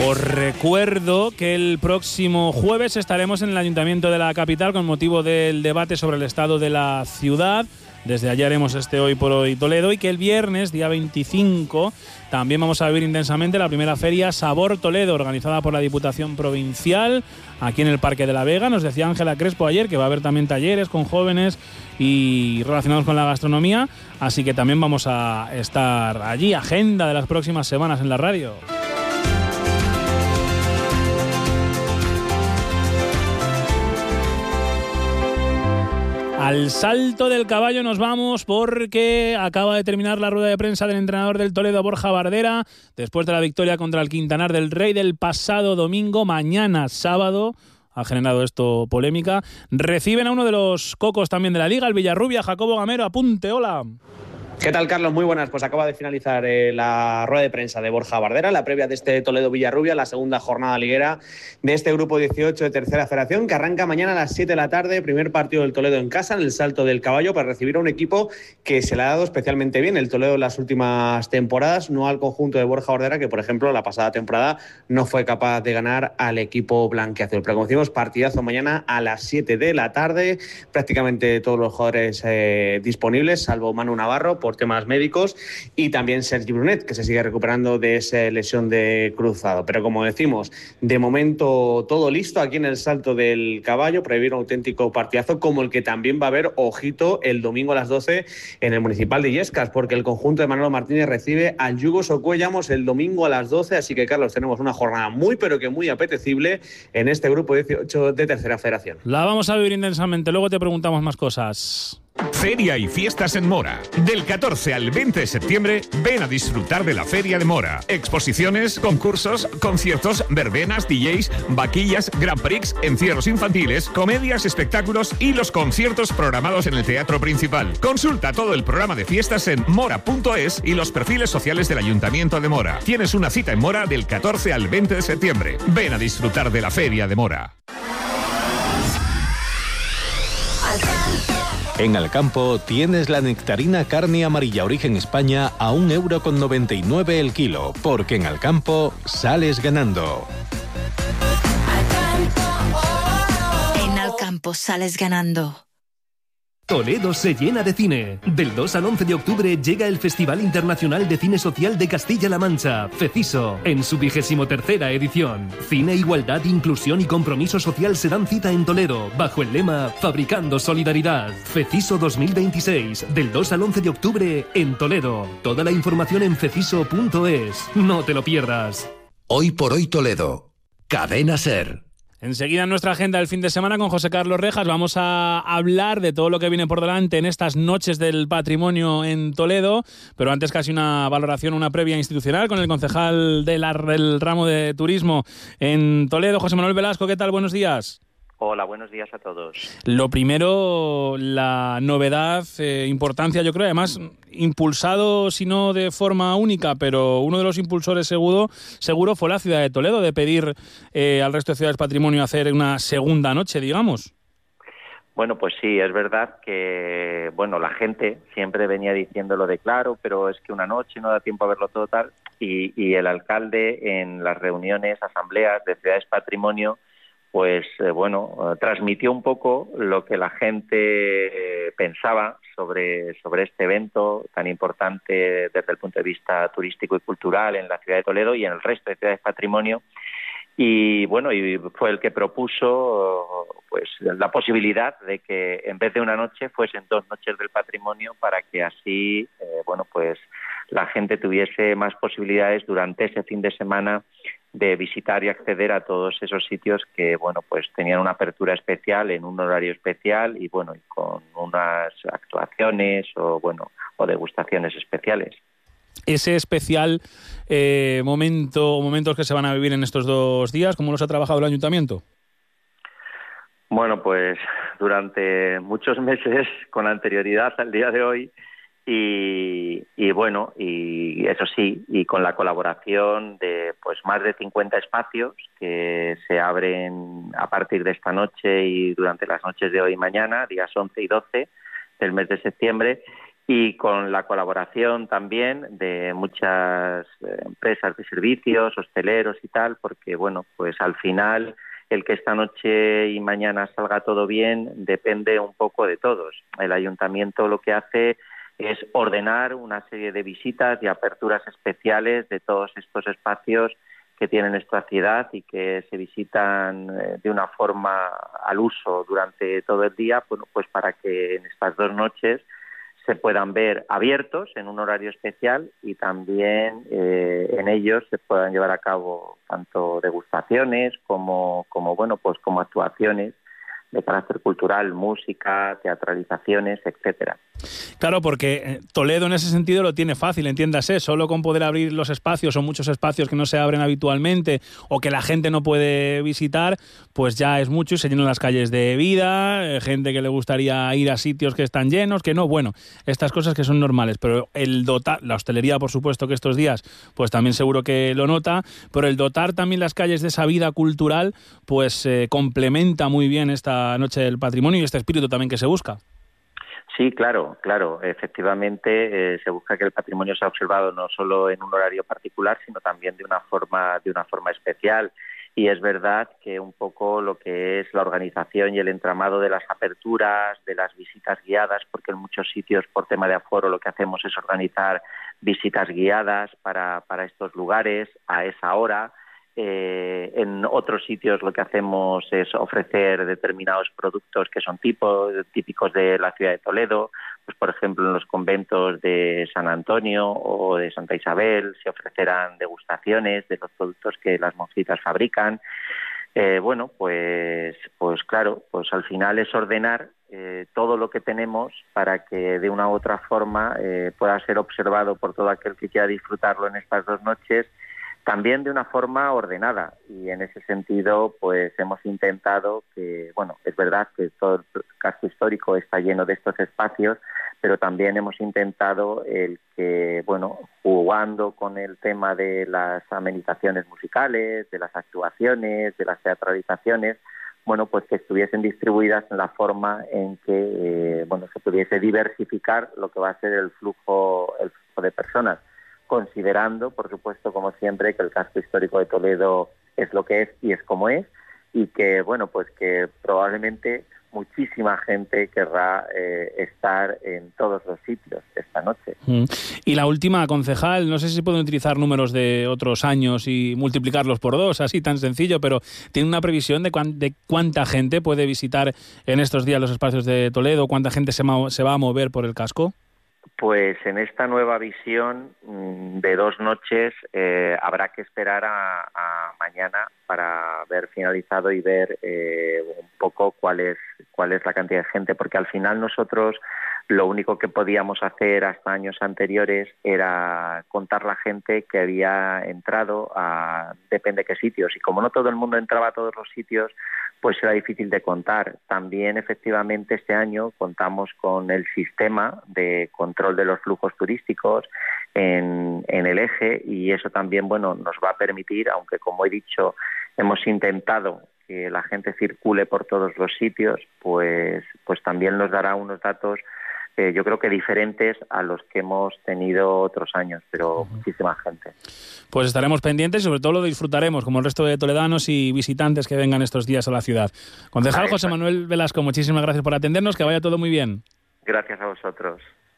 Os recuerdo que el próximo jueves estaremos en el Ayuntamiento de la capital con motivo del debate sobre el estado de la ciudad. Desde allá haremos Hoy por Hoy Toledo, y que el viernes, día 25, también vamos a vivir intensamente la primera feria Sabor Toledo, organizada por la Diputación Provincial, aquí en el Parque de la Vega. Nos decía Ángela Crespo ayer que va a haber también talleres con jóvenes y relacionados con la gastronomía, así que también vamos a estar allí. Agenda de las próximas semanas en la radio. Al Salto del Caballo nos vamos porque acaba de terminar la rueda de prensa del entrenador del Toledo, Borja Bardera, después de la victoria contra el Quintanar del Rey del pasado domingo. Mañana, sábado, ha generado esto polémica, reciben a uno de los cocos también de la Liga, el Villarrubia, Jacobo Gamero. Apunte, hola. ¿Qué tal, Carlos? Muy buenas. Pues acaba de finalizar la rueda de prensa de Borja Bardera, la previa de este Toledo-Villarrubia, la segunda jornada liguera de este grupo 18 de Tercera Federación, que arranca mañana a las 7 de la tarde, primer partido del Toledo en casa, en el Salto del Caballo, para recibir a un equipo que se le ha dado especialmente bien el Toledo en las últimas temporadas, no al conjunto de Borja Bardera, que por ejemplo la pasada temporada no fue capaz de ganar al equipo blanquiazul. Pero como decimos, partidazo mañana a las 7 de la tarde, prácticamente todos los jugadores disponibles, salvo Manu Navarro, por temas médicos, y también Sergi Brunet, que se sigue recuperando de esa lesión de cruzado. Pero como decimos, de momento todo listo aquí en el Salto del Caballo, para vivir un auténtico partidazo como el que también va a haber, ojito, el domingo a las 12 en el Municipal de Illescas, porque el conjunto de Manolo Martínez recibe al Yugo Socuellamos el domingo a las 12, así que, Carlos, tenemos una jornada muy, pero que muy apetecible en este grupo 18 de Tercera Federación. La vamos a vivir intensamente, luego te preguntamos más cosas. Feria y fiestas en Mora. Del 14 al 20 de septiembre, ven a disfrutar de la Feria de Mora. Exposiciones, concursos, conciertos, verbenas, DJs, vaquillas, Grand Prix, encierros infantiles, comedias, espectáculos y los conciertos programados en el Teatro Principal. Consulta todo el programa de fiestas en mora.es y los perfiles sociales del Ayuntamiento de Mora. Tienes una cita en Mora del 14 al 20 de septiembre. Ven a disfrutar de la Feria de Mora. En Alcampo tienes la nectarina carne amarilla origen España a 1,99 € el kilo, porque en Alcampo sales ganando. En Alcampo sales ganando. Toledo se llena de cine. Del 2 al 11 de octubre llega el Festival Internacional de Cine Social de Castilla-La Mancha, FECISO, en su 23ª edición. Cine, igualdad, inclusión y compromiso social se dan cita en Toledo, bajo el lema Fabricando Solidaridad. FECISO 2026, del 2 al 11 de octubre en Toledo. Toda la información en feciso.es. No te lo pierdas. Hoy por Hoy Toledo. Cadena SER. Enseguida en nuestra agenda del fin de semana con José Carlos Rejas vamos a hablar de todo lo que viene por delante en estas noches del patrimonio en Toledo, pero antes casi una valoración, una previa institucional con el concejal del ramo de turismo en Toledo, José Manuel Velasco. ¿Qué tal? Buenos días. Hola, buenos días a todos. Lo primero, la novedad, importancia, yo creo, además impulsado, si no de forma única, pero uno de los impulsores seguro fue la ciudad de Toledo, de pedir al resto de ciudades patrimonio hacer una segunda noche, digamos. Bueno, pues sí, es verdad que, la gente siempre venía diciéndolo de claro, pero es que una noche no da tiempo a verlo todo tal, y el alcalde en las reuniones, asambleas de ciudades patrimonio, pues transmitió un poco lo que la gente pensaba sobre este evento tan importante desde el punto de vista turístico y cultural en la ciudad de Toledo y en el resto de ciudades patrimonio. Y fue el que propuso pues la posibilidad de que en vez de una noche fuesen 2 noches del patrimonio, para que así la gente tuviese más posibilidades durante ese fin de semana de visitar y acceder a todos esos sitios que tenían una apertura especial en un horario especial y con unas actuaciones o degustaciones especiales. Ese especial momentos que se van a vivir en estos 2 días, ¿cómo los ha trabajado el ayuntamiento? Bueno, pues durante muchos meses con anterioridad al día de hoy y eso sí, y con la colaboración de más de 50 espacios que se abren a partir de esta noche y durante las noches de hoy y mañana, días 11 y 12 del mes de septiembre. y con la colaboración también de muchas empresas de servicios, hosteleros y tal, porque bueno, pues al final el que esta noche y mañana salga todo bien depende un poco de todos. El ayuntamiento lo que hace es ordenar una serie de visitas y aperturas especiales de todos estos espacios que tiene nuestra ciudad y que se visitan de una forma al uso durante todo el día, bueno, pues para que en estas 2 noches se puedan ver abiertos en un horario especial y también en ellos se puedan llevar a cabo tanto degustaciones como bueno, pues como actuaciones de carácter cultural, música, teatralizaciones, etcétera. Claro, porque Toledo en ese sentido lo tiene fácil, entiéndase, solo con poder abrir los espacios o muchos espacios que no se abren habitualmente o que la gente no puede visitar, pues ya es mucho y se llenan las calles de vida, gente que le gustaría ir a sitios que están llenos, que no, bueno, estas cosas que son normales, pero el dotar, la hostelería por supuesto que estos días pues también seguro que lo nota, pero el dotar también las calles de esa vida cultural pues complementa muy bien esta Noche del Patrimonio y este espíritu también que se busca. Sí, claro. Efectivamente, se busca que el patrimonio sea observado no solo en un horario particular, sino también de una forma especial. Y es verdad que un poco lo que es la organización y el entramado de las aperturas, de las visitas guiadas, porque en muchos sitios por tema de aforo lo que hacemos es organizar visitas guiadas para estos lugares a esa hora. En otros sitios lo que hacemos es ofrecer determinados productos que son típicos de la ciudad de Toledo, pues por ejemplo en los conventos de San Antonio o de Santa Isabel se ofrecerán degustaciones de los productos que las monjitas fabrican. Bueno, pues claro, pues al final es ordenar todo lo que tenemos para que de una u otra forma pueda ser observado por todo aquel que quiera disfrutarlo en estas 2 noches, también de una forma ordenada, y en ese sentido pues hemos intentado que, bueno, es verdad que todo el casco histórico está lleno de estos espacios, pero también hemos intentado el que, bueno, jugando con el tema de las amenizaciones musicales, de las actuaciones, de las teatralizaciones, bueno, pues que estuviesen distribuidas en la forma en que, bueno, se pudiese diversificar lo que va a ser el flujo de personas, considerando, por supuesto, como siempre, que el casco histórico de Toledo es lo que es y es como es, y que, bueno, pues que probablemente muchísima gente querrá estar en todos los sitios esta noche. Y la última, concejal, no sé si pueden utilizar números de otros años y multiplicarlos por 2, así tan sencillo, pero ¿tiene una previsión de cuánta gente puede visitar en estos días los espacios de Toledo? ¿Cuánta gente se va a mover por el casco? Pues en esta nueva visión de 2 noches habrá que esperar a mañana para ver finalizado y ver un poco cuál es la cantidad de gente, porque al final nosotros lo único que podíamos hacer hasta años anteriores era contar la gente que había entrado a depende qué sitios, y como no todo el mundo entraba a todos los sitios, pues era difícil de contar. También efectivamente este año contamos con el sistema de control de los flujos turísticos en el eje, y eso también, bueno, nos va a permitir, aunque como he dicho hemos intentado que la gente circule por todos los sitios, pues también nos dará unos datos yo creo que diferentes a los que hemos tenido otros años, pero muchísima gente. Pues estaremos pendientes y sobre todo lo disfrutaremos, como el resto de toledanos y visitantes que vengan estos días a la ciudad. Concejal José Manuel Velasco, muchísimas gracias por atendernos, que vaya todo muy bien. Gracias a vosotros.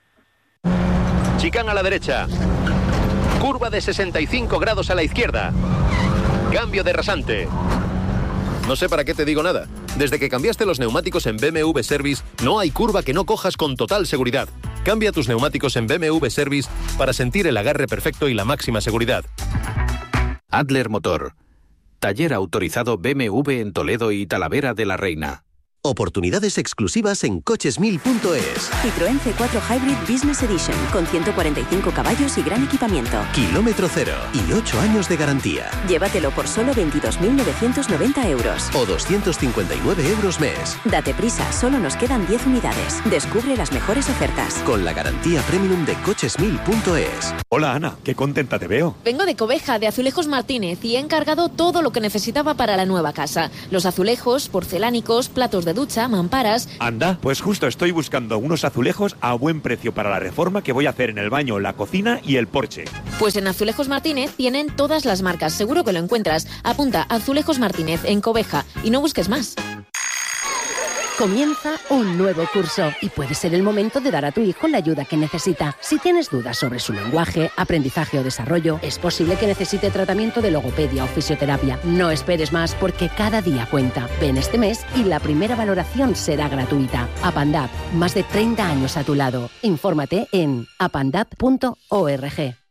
Chicán a la derecha. Curva de 65 grados a la izquierda. Cambio de rasante. No sé para qué te digo nada. Desde que cambiaste los neumáticos en BMW Service, no hay curva que no cojas con total seguridad. Cambia tus neumáticos en BMW Service para sentir el agarre perfecto y la máxima seguridad. Adler Motor. Taller autorizado BMW en Toledo y Talavera de la Reina. Oportunidades exclusivas en coches1000.es. Citroën C4 Hybrid Business Edition, con 145 caballos y gran equipamiento. Kilómetro cero y 8 años de garantía. Llévatelo por solo 22.990 euros. O 259 euros mes. Date prisa, solo nos quedan 10 unidades. Descubre las mejores ofertas. Con la garantía premium de coches1000.es. Hola Ana, qué contenta te veo. Vengo de Cobeja, de Azulejos Martínez, y he encargado todo lo que necesitaba para la nueva casa. Los azulejos, porcelánicos, platos de de ducha, mamparas. Anda, pues justo estoy buscando unos azulejos a buen precio para la reforma que voy a hacer en el baño, la cocina y el porche. Pues en Azulejos Martínez tienen todas las marcas, seguro que lo encuentras. Apunta Azulejos Martínez en Cobeja y no busques más. Comienza un nuevo curso y puede ser el momento de dar a tu hijo la ayuda que necesita. Si tienes dudas sobre su lenguaje, aprendizaje o desarrollo, es posible que necesite tratamiento de logopedia o fisioterapia. No esperes más porque cada día cuenta. Ven este mes y la primera valoración será gratuita. Apandap, más de 30 años a tu lado. Infórmate en apandap.org.